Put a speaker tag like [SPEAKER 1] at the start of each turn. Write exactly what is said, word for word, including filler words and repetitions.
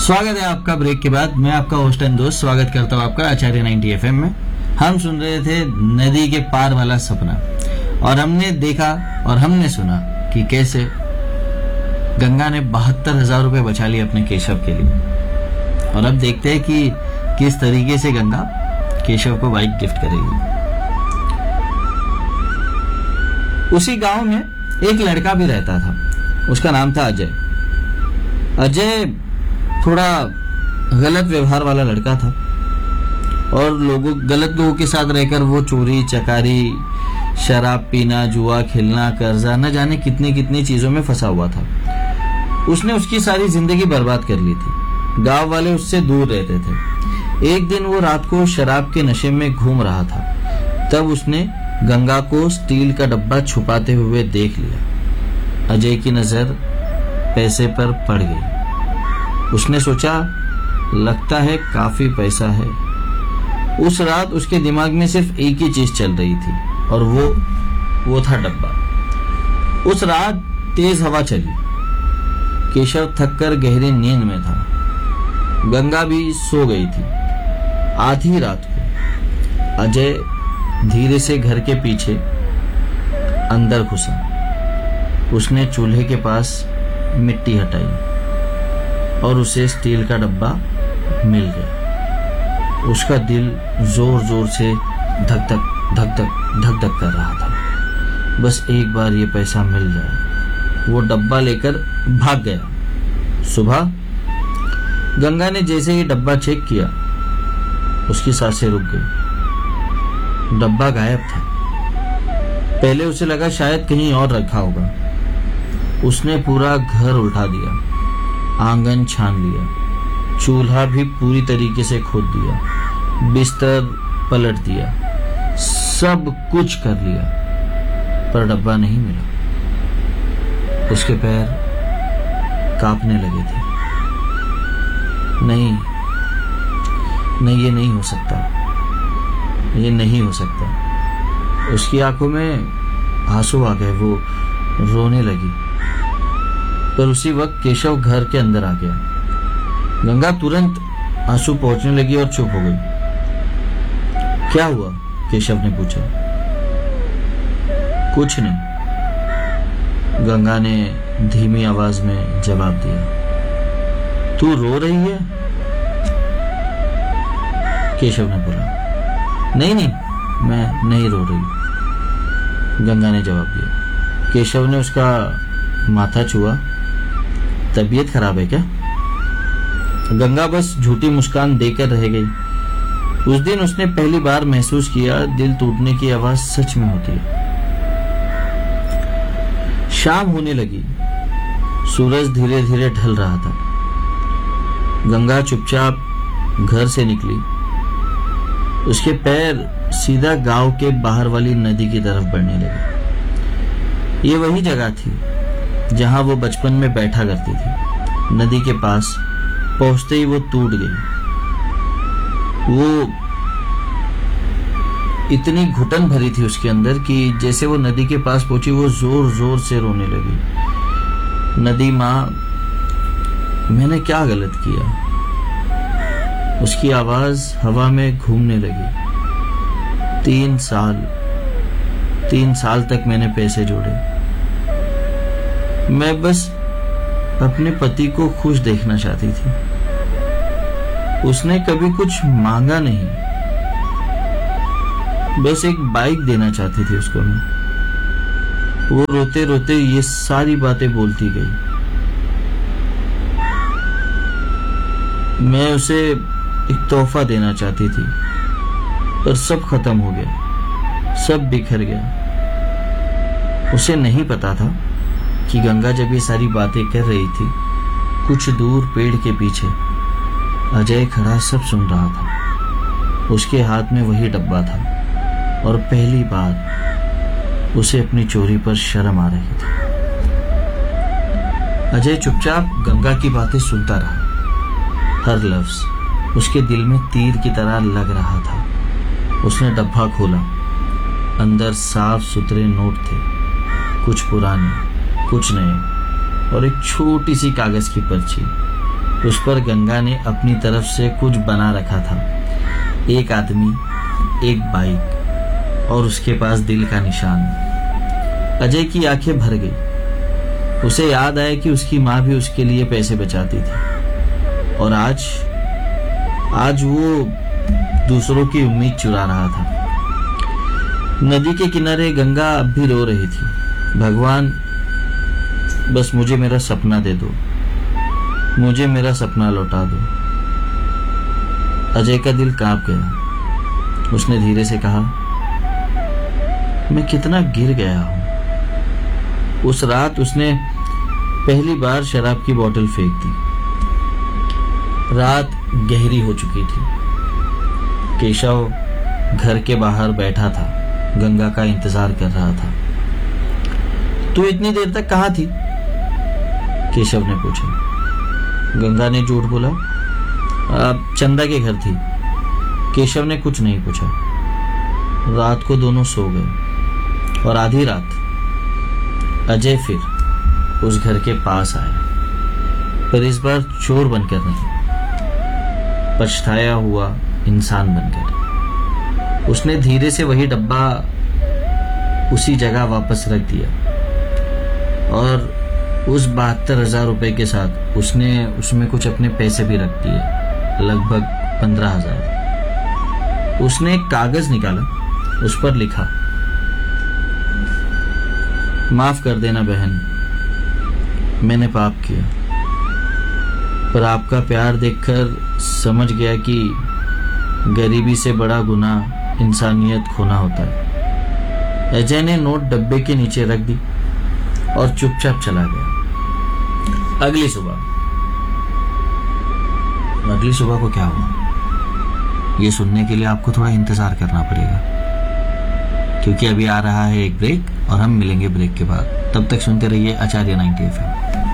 [SPEAKER 1] स्वागत है आपका ब्रेक के बाद। मैं आपका होस्ट एंड दोस्त स्वागत करता हूँ आपका आचार्य नाइंटी एफ एम में। हम सुन रहे थे नदी के पार वाला सपना और हमने देखा और हमने सुना कि कैसे गंगा ने बहत्तर हजार रुपए बचा लिए अपने केशव के लिए। और अब देखते हैं कि किस तरीके से गंगा केशव को बाइक गिफ्ट करेगी। उसी गांव में एक लड़का भी रहता था, उसका नाम था अजय। अजय थोड़ा गलत व्यवहार वाला लड़का था और लोगों गलत लोगों के साथ रहकर वो चोरी चकारी, शराब पीना, जुआ खेलना, कर्जा, न जाने कितनी कितनी चीजों में फंसा हुआ था। उसने उसकी सारी जिंदगी बर्बाद कर ली थी। गांव वाले उससे दूर रहते थे। एक दिन वो रात को शराब के नशे में घूम रहा था, तब उसने गंगा को स्टील का डब्बा छुपाते हुए देख लिया। अजय की नजर पैसे पर पड़ गई। उसने सोचा, लगता है काफी पैसा है। उस रात उसके दिमाग में सिर्फ एक ही चीज चल रही थी और वो वो था डब्बा। उस रात तेज हवा चली। केशव थककर गहरी नींद में था। गंगा भी सो गई थी। आधी रात को अजय धीरे से घर के पीछे अंदर घुसा। उसने चूल्हे के पास मिट्टी हटाई और उसे स्टील का डब्बा मिल गया। उसका दिल जोर जोर से धक धक धक धक धक धक कर रहा था। बस एक बार ये पैसा मिल जाए। वो डब्बा लेकर भाग गया। सुबह गंगा ने जैसे ही डब्बा चेक किया, उसकी सांसें रुक गई। डब्बा गायब था। पहले उसे लगा शायद कहीं और रखा होगा। उसने पूरा घर उल्टा दिया, आंगन छान लिया, चूल्हा भी पूरी तरीके से खोद दिया, बिस्तर पलट दिया, सब कुछ कर लिया, पर डब्बा नहीं मिला। उसके पैर कांपने लगे थे। नहीं नहीं ये नहीं हो सकता, ये नहीं हो सकता। उसकी आंखों में आंसू आ गए। वो रोने लगी। पर उसी वक्त केशव घर के अंदर आ गया। गंगा तुरंत आंसू पहुंचने लगी और चुप हो गई। क्या हुआ? केशव ने पूछा। कुछ नहीं, गंगा ने धीमी आवाज में जवाब दिया। तू रो रही है? केशव ने बोला। नहीं नहीं, मैं नहीं रो रही, गंगा ने जवाब दिया। केशव ने उसका माथा छुआ। तबीयत खराब है क्या? गंगा बस झूठी मुस्कान देकर रह गई। उस दिन उसने पहली बार महसूस किया दिल टूटने की आवाज सच में होती है। शाम होने लगी। सूरज धीरे धीरे ढल रहा था। गंगा चुपचाप घर से निकली। उसके पैर सीधा गांव के बाहर वाली नदी की तरफ बढ़ने लगे। ये वही जगह थी जहां वो बचपन में बैठा करती थी। नदी के पास पहुंचते ही वो टूट गई। वो इतनी घुटन भरी थी उसके अंदर कि जैसे वो नदी के पास पहुंची, वो जोर जोर से रोने लगी। नदी माँ, मैंने क्या गलत किया? उसकी आवाज हवा में घूमने लगी। तीन साल तीन साल तक मैंने पैसे जोड़े। मैं बस अपने पति को खुश देखना चाहती थी। उसने कभी कुछ मांगा नहीं, बस एक बाइक देना चाहती थी उसको मैं। वो रोते रोते ये सारी बातें बोलती गई। मैं उसे एक तोहफा देना चाहती थी, पर सब खत्म हो गया, सब बिखर गया। उसे नहीं पता था कि गंगा जब ये सारी बातें कर रही थी, कुछ दूर पेड़ के पीछे अजय खड़ा सब सुन रहा था। उसके हाथ में वही डब्बा था और पहली बार उसे अपनी चोरी पर शर्म आ रही थी। अजय चुपचाप गंगा की बातें सुनता रहा। हर लफ्ज उसके दिल में तीर की तरह लग रहा था। उसने डब्बा खोला। अंदर साफ सुथरे नोट थे, कुछ पुराने, कुछ नए, और एक छोटी सी कागज की पर्ची। उस पर गंगा ने अपनी तरफ से कुछ बना रखा था, एक आदमी, एक बाइक और उसके पास दिल का निशान। अजय की आंखें भर गई। उसे याद आया कि उसकी माँ भी उसके लिए पैसे बचाती थी और आज आज वो दूसरों की उम्मीद चुरा रहा था। नदी के किनारे गंगा अब भी रो रही थी। भगवान, बस मुझे मेरा सपना दे दो, मुझे मेरा सपना लौटा दो। अजय का दिल कांप गया। उसने धीरे से कहा, मैं कितना गिर गया हूं। उस रात उसने पहली बार शराब की बोतल फेंक दी। रात गहरी हो चुकी थी। केशव घर के बाहर बैठा था, गंगा का इंतजार कर रहा था। तू इतनी देर तक कहाँ थी? केशव ने पूछा। गंगा ने झूठ बोला, आप चंदा के घर थी। केशव ने कुछ नहीं पूछा। रात को दोनों सो गए और आधी रात अजय फिर उस घर के पास आया, पर इस बार चोर बनकर नहीं, पछताया हुआ इंसान बनकर। उसने धीरे से वही डब्बा उसी जगह वापस रख दिया और उस बहत्तर हजार रुपए के साथ उसने उसमें कुछ अपने पैसे भी रख दिए, लगभग पंद्रह हजार। उसने एक कागज निकाला, उस पर लिखा, माफ कर देना बहन, मैंने पाप किया, पर आपका प्यार देखकर समझ गया कि गरीबी से बड़ा गुनाह इंसानियत खोना होता है। अजय ने नोट डब्बे के नीचे रख दी और चुपचाप चला गया। अगली सुबह अगली सुबह को क्या हुआ, ये सुनने के लिए आपको थोड़ा इंतजार करना पड़ेगा, क्योंकि अभी आ रहा है एक ब्रेक और हम मिलेंगे ब्रेक के बाद। तब तक सुनते रहिए आचार्य नाइंटी एफ एम।